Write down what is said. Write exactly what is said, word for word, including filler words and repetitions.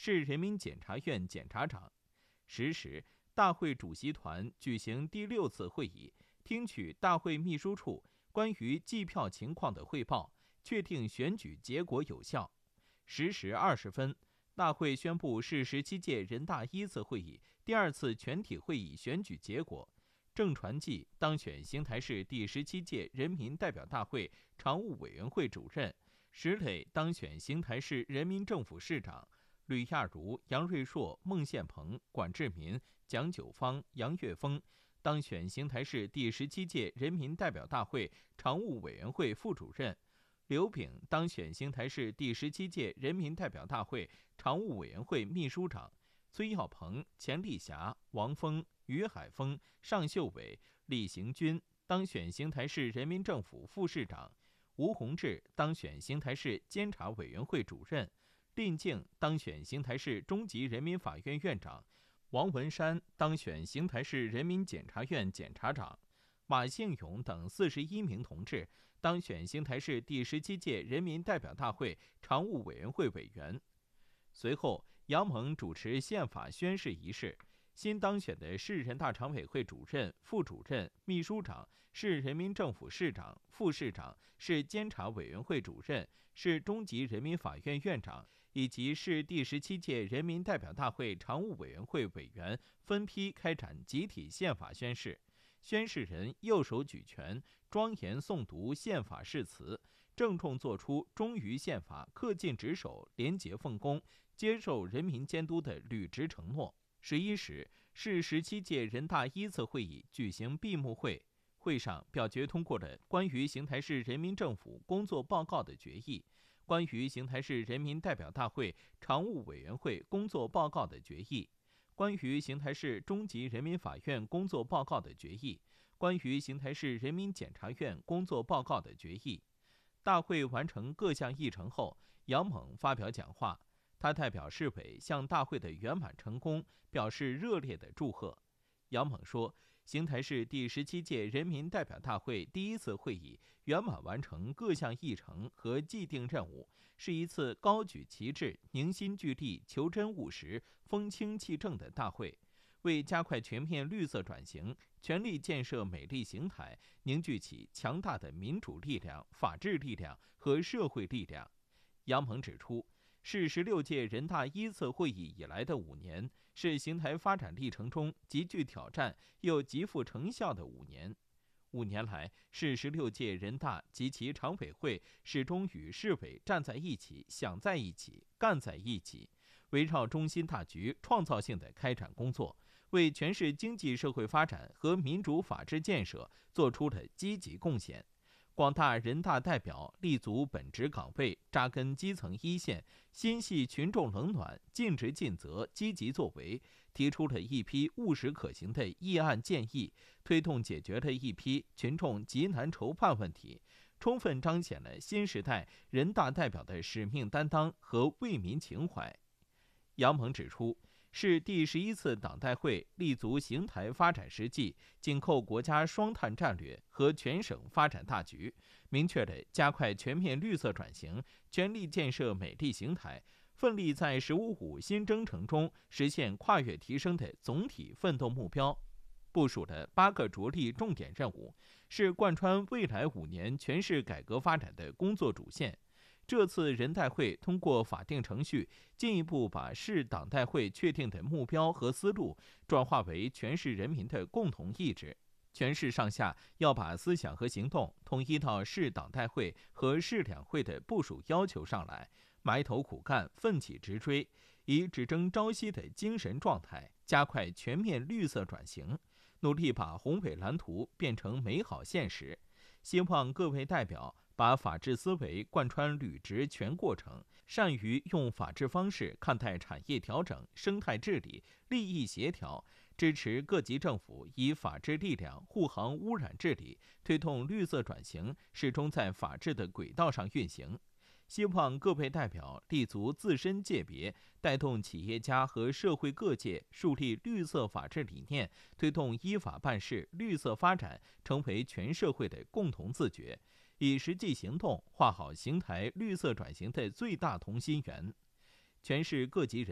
市人民检察院检察长。十时，大会主席团举行第六次会议，听取大会秘书处关于计票情况的汇报，确定选举结果有效。十时二十分，大会宣布市十七届人大一次会议第二次全体会议选举结果。郑传记当选邢台市第十七届人民代表大会常务委员会主任，石磊当选邢台市人民政府市长，吕亚茹、杨瑞硕、孟宪鹏、管志民、蒋九芳、杨岳峰当选邢台市第十七届人民代表大会常务委员会副主任，刘炳当选邢台市第十七届人民代表大会常务委员会秘书长，崔耀鹏、钱丽霞、王峰、于海峰、尚秀伟、李行军当选邢台市人民政府副市长，吴宏志当选邢台市监察委员会主任，林静当选邢台市中级人民法院院长，王文山当选邢台市人民检察院检察长，马兴勇等四十一名同志当选邢台市第十七届人民代表大会常务委员会委员。随后，杨猛主持宪法宣誓仪式。新当选的市人大常委会主任、副主任、秘书长、市人民政府市长、副市长、市监察委员会主任、市中级人民法院院长以及市第十七届人民代表大会常务委员会委员分批开展集体宪法宣誓。宣誓人右手举拳，庄严诵读宪法誓词，郑重作出忠于宪法、恪尽职守、廉洁奉公、接受人民监督的履职承诺。十一时，市十七届人大一次会议举行闭幕会，会上表决通过了关于邢台市人民政府工作报告的决议，关于邢台市人民代表大会常务委员会工作报告的决议，关于邢台市中级人民法院工作报告的决议，关于邢台市人民检察院工作报告的决议。大会完成各项议程后，杨猛发表讲话。他代表市委向大会的圆满成功表示热烈的祝贺。杨猛说，邢台市第十七届人民代表大会第一次会议圆满完成各项议程和既定任务，是一次高举旗帜、凝心聚力、求真务实、风清气正的大会，为加快全面绿色转型、全力建设美丽邢台凝聚起强大的民主力量、法治力量和社会力量。杨猛指出，市十六届人大一次会议以来的五年，是邢台发展历程中极具挑战又极富成效的五年。五年来，市十六届人大及其常委会始终与市委站在一起、想在一起、干在一起，围绕中心大局，创造性地开展工作，为全市经济社会发展和民主法治建设做出了积极贡献。广大人大代表立足本职岗位，扎根基层一线，心系群众冷暖，尽职尽责，积极作为，提出了一批务实可行的议案建议，推动解决了一批群众急难愁盼问题，充分彰显了新时代人大代表的使命担当和为民情怀。杨猛指出，市第十一次党代会立足邢台发展实际，紧扣国家双碳战略和全省发展大局，明确了加快全面绿色转型、全力建设美丽邢台，奋力在“十五五”新征程中实现跨越提升的总体奋斗目标。部署的八个着力重点任务，是贯穿未来五年全市改革发展的工作主线。这次人代会通过法定程序，进一步把市党代会确定的目标和思路转化为全市人民的共同意志。全市上下要把思想和行动统一到市党代会和市两会的部署要求上来，埋头苦干，奋起直追，以只争朝夕的精神状态，加快全面绿色转型，努力把宏伟蓝图变成美好现实。希望各位代表把法治思维贯穿履职全过程，善于用法治方式看待产业调整、生态治理、利益协调，支持各级政府以法治力量护航污染治理，推动绿色转型始终在法治的轨道上运行。希望各位代表立足自身界别，带动企业家和社会各界树立绿色法治理念，推动依法办事、绿色发展成为全社会的共同自觉，以实际行动画好邢台绿色转型的最大同心圆。全市各级人